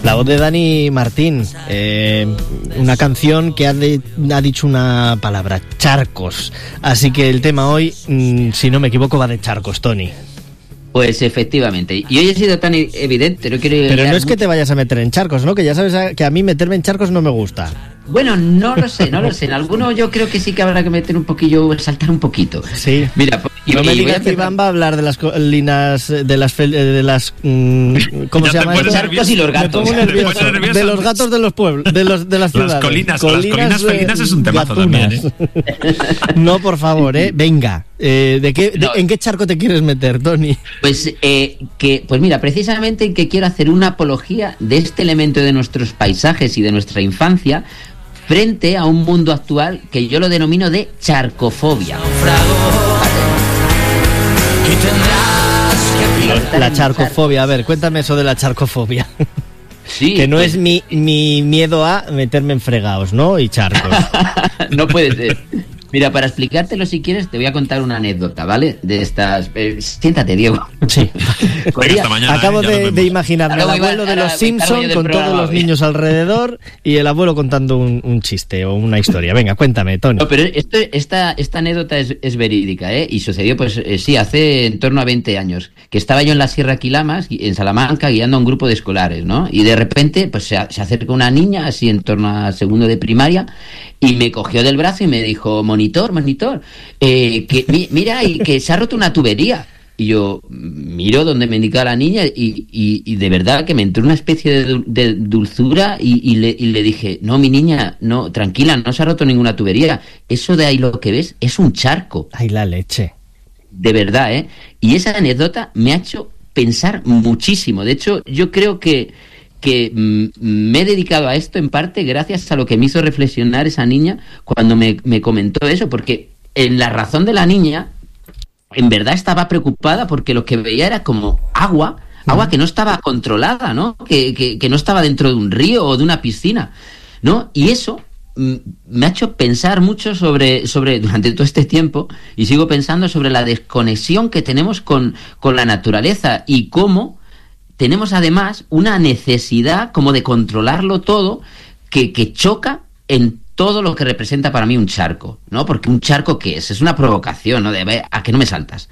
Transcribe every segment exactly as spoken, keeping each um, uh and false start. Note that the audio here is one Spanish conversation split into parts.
La voz de Dani Martín, eh, una canción que ha, de, ha dicho una palabra, charcos. Así que el tema hoy, mmm, si no me equivoco, va de charcos, Tony. Pues efectivamente, y hoy he sido tan evidente, no quiero... Pero no es que te vayas a meter en charcos, ¿no? Que ya sabes que a mí meterme en charcos no me gusta. Bueno, no lo sé, no lo sé. En alguno yo creo que sí que habrá que meter un poquillo, saltar un poquito. Sí. Mira, y, no y me digas que Iván va a hablar de las colinas, de las... De las mmm, ¿cómo ya se llama? Los charcos y los gatos. Me pongo nervioso. nervioso. De los gatos de los pueblos, de, los, de las ciudades. Las colinas, colinas, las colinas felinas es un temazo gatunas. También, ¿eh? No, por favor, ¿eh? Venga. Eh, ¿de qué, de, no. ¿En qué charco te quieres meter, Tony? Pues, eh, que, pues mira, precisamente que quiero hacer una apología de este elemento de nuestros paisajes y de nuestra infancia frente a un mundo actual que yo lo denomino de charcofobia. La charcofobia, a ver, cuéntame eso de la charcofobia. Sí, que no pues... es mi, mi miedo a meterme en fregados, ¿no? Y charcos. No puede ser. Mira, para explicártelo si quieres, te voy a contar una anécdota, ¿vale? De estas... Eh, siéntate, Diego. Sí. Venga, mañana, Acabo eh, de, de imaginarme al abuelo de los Simpsons con todos los niños alrededor y el abuelo contando un, un chiste o una historia. Venga, cuéntame, Tony. No, pero esto, esta, esta anécdota es, es verídica, ¿eh? Y sucedió, pues eh, sí, hace en torno a veinte años, que estaba yo en la Sierra Quilamas, en Salamanca, guiando a un grupo de escolares, ¿no? Y de repente, pues se, se acerca una niña, así en torno a segundo de primaria, y me cogió del brazo y me dijo, monitor, monitor, eh, que mi, mira, y que se ha roto una tubería. Y yo miro donde me indica la niña y, y, y de verdad que me entró una especie de, de dulzura y, y, le, y le dije, no, mi niña, no, tranquila, no se ha roto ninguna tubería. Eso de ahí lo que ves es un charco. Ay, la leche. De verdad, ¿eh? Y esa anécdota me ha hecho pensar muchísimo. De hecho, yo creo que que mm, me he dedicado a esto en parte gracias a lo que me hizo reflexionar esa niña cuando me, me comentó eso, porque en la razón de la niña en verdad estaba preocupada porque lo que veía era como agua, agua que no estaba controlada, ¿no? Que, que, que no estaba dentro de un río o de una piscina, ¿no? Y eso mm, me ha hecho pensar mucho sobre, sobre, durante todo este tiempo, y sigo pensando sobre la desconexión que tenemos con, con la naturaleza y cómo tenemos además una necesidad como de controlarlo todo que, que choca en todo lo que representa para mí un charco, ¿no? Porque un charco, ¿qué es? Es una provocación, ¿no? De, ¿a que no me saltas?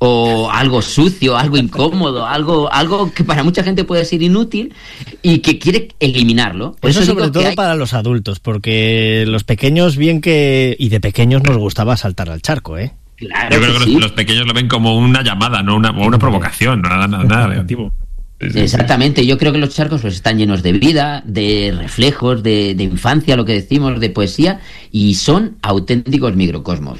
O algo sucio, algo incómodo, algo algo que para mucha gente puede ser inútil y que quiere eliminarlo. Por eso, eso sobre todo hay... para los adultos, porque los pequeños, bien que... Y de pequeños nos gustaba saltar al charco, ¿eh? Claro. Yo creo que, que sí. los, los pequeños lo ven como una llamada, no una, una provocación, no nada, nada, nada negativo. Exactamente, yo creo que los charcos pues están llenos de vida, de reflejos, de, de infancia, lo que decimos, de poesía, y son auténticos microcosmos.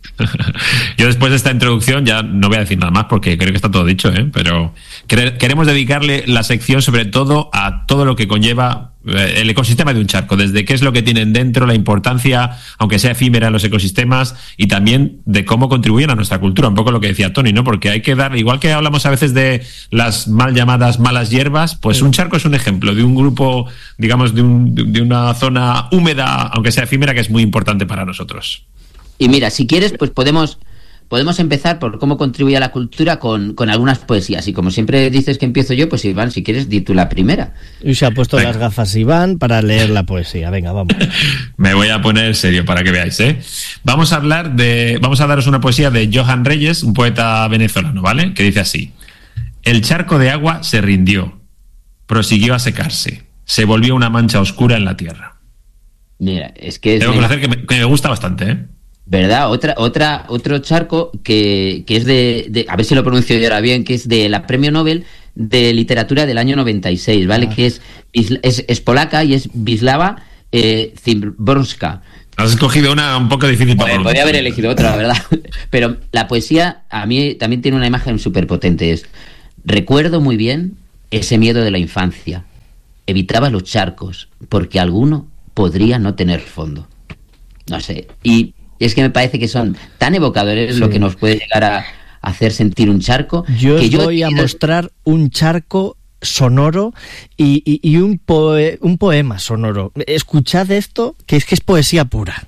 Yo después de esta introducción ya no voy a decir nada más porque creo que está todo dicho, ¿eh? Pero queremos dedicarle la sección sobre todo a todo lo que conlleva el ecosistema de un charco, desde qué es lo que tienen dentro, la importancia, aunque sea efímera, en los ecosistemas, y también de cómo contribuyen a nuestra cultura, un poco lo que decía Tony, ¿no? Porque hay que dar, igual que hablamos a veces de las mal llamadas malas hierbas, pues un charco es un ejemplo de un grupo, digamos, de, un, de una zona húmeda, aunque sea efímera, que es muy importante para nosotros. Y mira, si quieres, pues podemos podemos empezar por cómo contribuye a la cultura con, con algunas poesías. Y como siempre dices que empiezo yo, pues Iván, si quieres, di tú la primera. Y se ha puesto Venga. las gafas Iván para leer la poesía. Venga, vamos. Me voy a poner serio para que veáis, ¿eh? Vamos a hablar de... Vamos a daros una poesía de Johan Reyes, un poeta venezolano, ¿vale? Que dice así. El charco de agua se rindió, prosiguió a secarse, se volvió una mancha oscura en la tierra. Mira, es que... Es Tengo que decir que me, que me gusta bastante, ¿eh? ¿Verdad? Otra, otra, otro charco que, que es de, de, a ver si lo pronuncio yo ahora bien, que es de la Premio Nobel de Literatura del año noventa y seis, ¿vale? Ah. Que es, es, es polaca y es Wisława eh, Szymborska. Has escogido una un poco difícil para pronunciar. Podría haber elegido otra, la verdad. Pero la poesía a mí también tiene una imagen súper potente. Es, recuerdo muy bien ese miedo de la infancia. Evitaba los charcos porque alguno podría no tener fondo. No sé, y es que me parece que son tan evocadores sí. lo que nos puede llegar a hacer sentir un charco. Yo que os yo voy a mostrar un charco sonoro y, y, y un, poe, un poema sonoro. Escuchad esto, que es que es poesía pura.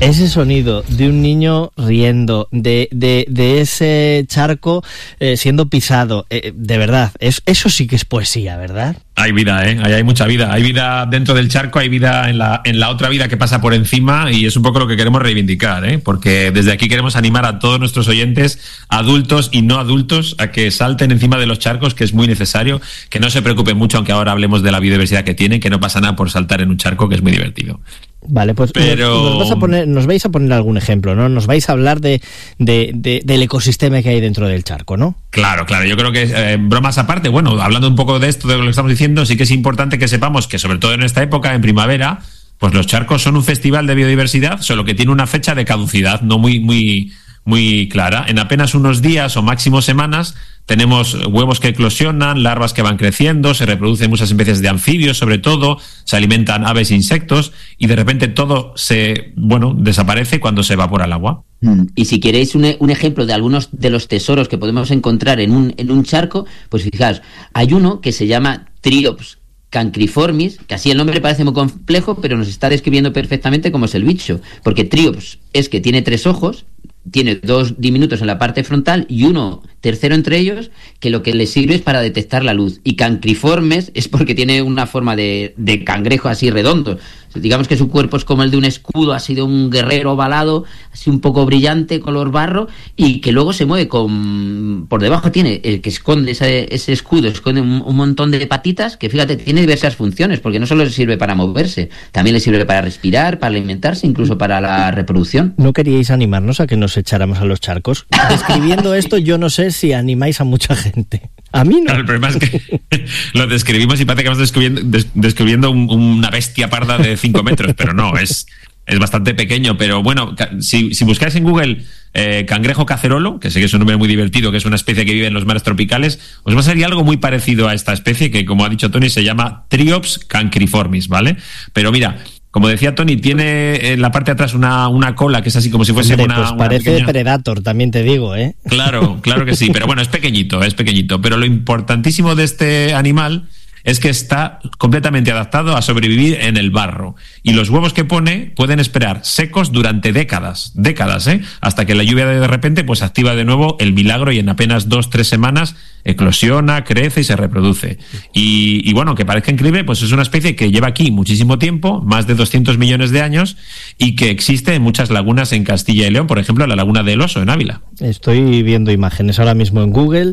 ese sonido de un niño riendo, de, de, de ese charco eh, siendo pisado, eh, de verdad, es, eso sí que es poesía, ¿verdad? Hay vida, ¿eh? Hay, hay mucha vida. Hay vida dentro del charco, hay vida en la, en la otra vida que pasa por encima, y es un poco lo que queremos reivindicar, ¿eh? Porque desde aquí queremos animar a todos nuestros oyentes, adultos y no adultos, a que salten encima de los charcos, que es muy necesario, que no se preocupen mucho, aunque ahora hablemos de la biodiversidad que tienen, que no pasa nada por saltar en un charco, que es muy divertido. Vale, pues Pero... nos, vas a poner, nos vais a poner algún ejemplo, ¿no? Nos vais a hablar de, de, de, del ecosistema que hay dentro del charco, ¿no? Claro, claro. Yo creo que, eh, bromas aparte, bueno, hablando un poco de esto, de lo que estamos diciendo, sí que es importante que sepamos que, sobre todo en esta época, en primavera, pues los charcos son un festival de biodiversidad, solo que tiene una fecha de caducidad no muy, muy, muy clara. En apenas unos días o máximo semanas tenemos huevos que eclosionan, larvas que van creciendo, se reproducen muchas especies de anfibios, sobre todo, se alimentan aves e insectos, y de repente todo se, bueno, desaparece cuando se evapora el agua. Y si queréis un, un ejemplo de algunos de los tesoros que podemos encontrar en un, en un charco, pues fijaos, hay uno que se llama Triops cancriformis, que así el nombre parece muy complejo, pero nos está describiendo perfectamente cómo es el bicho, porque Triops es que tiene tres ojos, tiene dos diminutos en la parte frontal y uno tercero entre ellos, que lo que le sirve es para detectar la luz. Y cancriformes es porque tiene una forma de, de cangrejo así redondo. Digamos que su cuerpo es como el de un escudo, así de un guerrero ovalado, así un poco brillante, color barro, y que luego se mueve con... Por debajo tiene el que esconde ese, ese escudo, esconde un, un montón de patitas, que fíjate, tiene diversas funciones, porque no solo le sirve para moverse, también le sirve para respirar, para alimentarse, incluso para la reproducción. ¿No queríais animarnos a que nos echáramos a los charcos? Describiendo esto, yo no sé si animáis a mucha gente. A mí no. Claro, el problema es que lo describimos y parece que vamos describiendo, des, describiendo un, una bestia parda de cinco metros, pero no, es, es bastante pequeño. Pero bueno, si, si buscáis en Google eh, cangrejo cacerolo, que sé que es un nombre muy divertido, que es una especie que vive en los mares tropicales, os va a salir algo muy parecido a esta especie, que, como ha dicho Tony, se llama Triops cancriformis, ¿vale? Pero mira, como decía Tony, tiene en la parte de atrás una, una cola que es así como si fuese Hombre, una... pues una parece pequeña... Predator, también te digo, ¿eh? Claro, claro que sí, pero bueno, es pequeñito, es pequeñito. Pero lo importantísimo de este animal es que está completamente adaptado a sobrevivir en el barro. Y los huevos que pone pueden esperar secos durante décadas, décadas, ¿eh? Hasta que la lluvia de repente pues activa de nuevo el milagro y en apenas dos, tres semanas eclosiona, crece y se reproduce. Y, y bueno, que parezca increíble, pues es una especie que lleva aquí muchísimo tiempo, más de doscientos millones de años, y que existe en muchas lagunas en Castilla y León, por ejemplo, la laguna del Oso, en Ávila. Estoy viendo imágenes ahora mismo en Google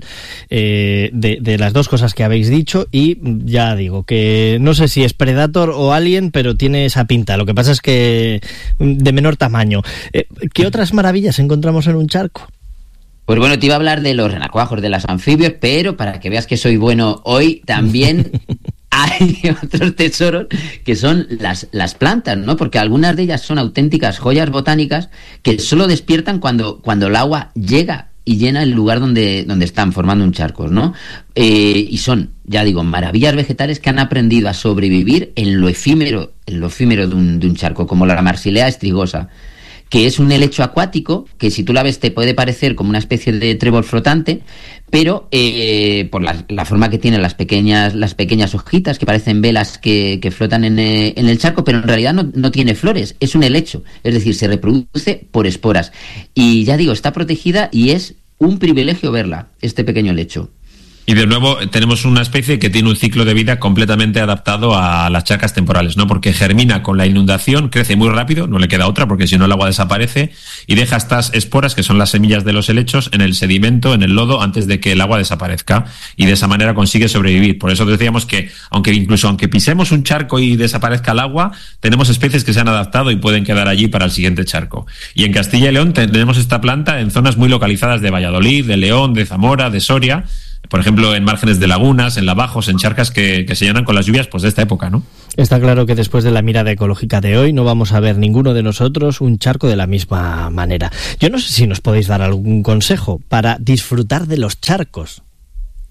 eh, de, de las dos cosas que habéis dicho, y ya digo que no sé si es Predator o Alien, pero tiene esa pinta. Lo que pasa es que de menor tamaño. Eh, ¿Qué otras maravillas encontramos en un charco? Pues bueno, te iba a hablar de los renacuajos, de las anfibios, pero para que veas que soy bueno hoy, también hay otros tesoros que son las, las plantas, ¿no? Porque algunas de ellas son auténticas joyas botánicas que solo despiertan cuando, cuando el agua llega y llena el lugar donde, donde están formando un charco, ¿no? Eh, y son, ya digo, maravillas vegetales que han aprendido a sobrevivir en lo efímero, en lo efímero de un, de un charco, como la Marsilea estrigosa, que es un helecho acuático, que si tú la ves te puede parecer como una especie de trébol flotante, pero eh, por la, la forma que tienen las pequeñas, las pequeñas hojitas, que parecen velas que, que flotan en, eh, en el charco, pero en realidad no, no tiene flores, es un helecho, es decir, se reproduce por esporas. Y ya digo, está protegida y es un privilegio verla, este pequeño helecho. Y de nuevo tenemos una especie que tiene un ciclo de vida completamente adaptado a las charcas temporales, ¿no? Porque germina con la inundación, crece muy rápido, no le queda otra porque si no el agua desaparece, y deja estas esporas, que son las semillas de los helechos, en el sedimento, en el lodo, antes de que el agua desaparezca, y de esa manera consigue sobrevivir. Por eso decíamos que aunque incluso aunque pisemos un charco y desaparezca el agua, tenemos especies que se han adaptado y pueden quedar allí para el siguiente charco. Y en Castilla y León tenemos esta planta en zonas muy localizadas de Valladolid, de León, de Zamora, de Soria, por ejemplo, en márgenes de lagunas, en lavajos, en charcas que, que se llenan con las lluvias pues de esta época, ¿no? Está claro que después de la mirada ecológica de hoy no vamos a ver ninguno de nosotros un charco de la misma manera. Yo no sé si nos podéis dar algún consejo para disfrutar de los charcos.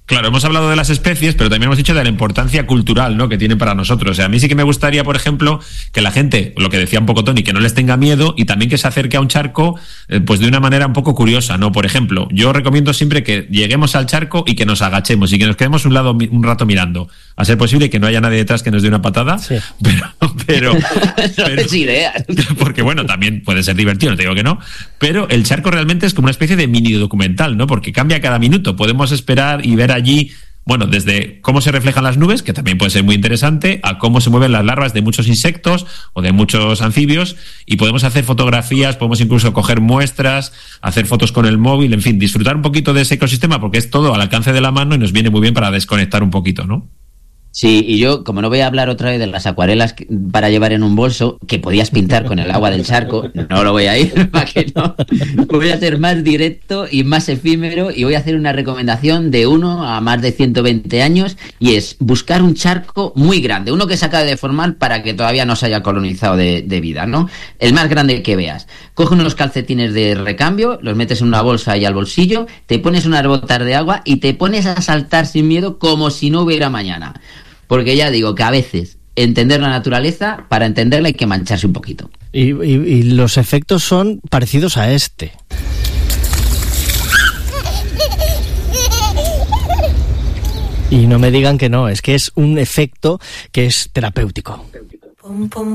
Claro, hemos hablado de las especies, pero también hemos dicho de la importancia cultural, ¿no?, que tienen para nosotros. O sea, a mí sí que me gustaría, por ejemplo, que la gente, lo que decía un poco Tony, que no les tenga miedo y también que se acerque a un charco eh, pues de una manera un poco curiosa, ¿no? Por ejemplo, yo recomiendo siempre que lleguemos al charco y que nos agachemos y que nos quedemos un lado un rato mirando. A ser posible que no haya nadie detrás que nos dé una patada, sí. pero... pero, pero no idea. Porque, bueno, también puede ser divertido, no te digo que no, pero el charco realmente es como una especie de mini documental, ¿no? Porque cambia cada minuto. Podemos esperar y ver allí, bueno, desde cómo se reflejan las nubes, que también puede ser muy interesante, a cómo se mueven las larvas de muchos insectos o de muchos anfibios, y podemos hacer fotografías, podemos incluso coger muestras, hacer fotos con el móvil, en fin, disfrutar un poquito de ese ecosistema, porque es todo al alcance de la mano y nos viene muy bien para desconectar un poquito, ¿no? Sí, y yo, como no voy a hablar otra vez de las acuarelas para llevar en un bolso, que podías pintar con el agua del charco, no lo voy a ir, para que no. Voy a ser más directo y más efímero, y voy a hacer una recomendación de uno a más de ciento veinte años, y es buscar un charco muy grande, uno que se acabe de formar para que todavía no se haya colonizado de, de vida, ¿no? El más grande que veas. Coge unos calcetines de recambio, los metes en una bolsa y al bolsillo, te pones unas botas de agua y te pones a saltar sin miedo como si no hubiera mañana. Porque ya digo que a veces entender la naturaleza, para entenderla hay que mancharse un poquito. Y, y, y los efectos son parecidos a este. Y no me digan que no, es que es un efecto que es terapéutico.